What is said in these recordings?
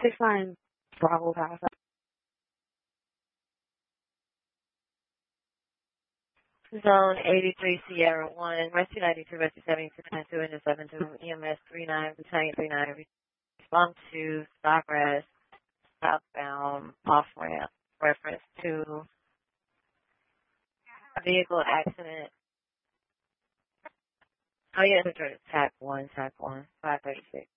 69 Bravo Pass. Zone 83 Sierra 1, Rescue 92, Rescue 72, Engine 72, EMS 39, Battalion 39, respond to Stockgrass, southbound off ramp, reference to vehicle accident. Oh yeah, it's TAC 1, 536.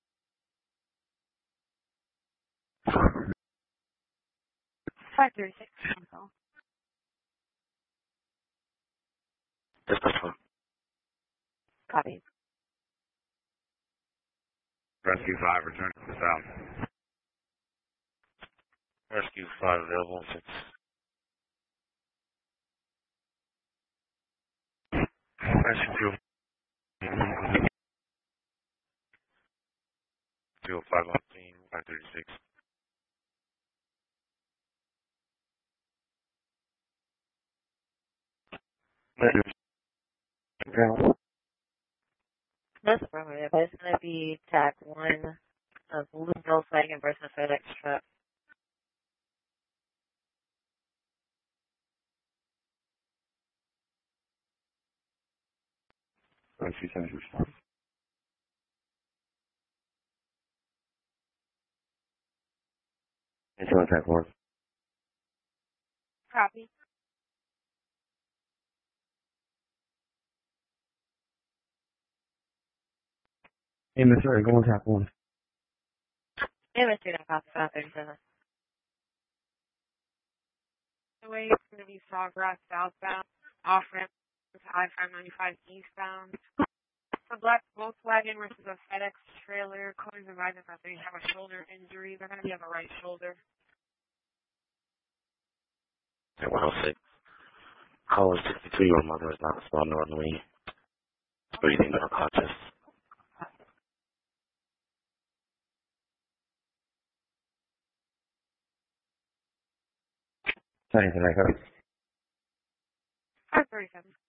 Just this one. Copy. Rescue 5, return to the south. Rescue 5 available, 6. Rescue 205 on scene, 536. That's affirmative. It's going to be TAC 1 of blue Volkswagen versus FedEx truck. Rescue 7 response. Into attack 1. Copy. Hey, Mr. Go on tap 1. EMS 39, copy 537. The way it's going to be Sawgrass southbound, off ramp to I-595 eastbound. The black Volkswagen versus a FedEx trailer. Callers advising that they have a shoulder injury. They're going to be on the right shoulder. At 106. Caller 62, your mother is not responding normally. Breathing but unconscious. Sorry for that, 537.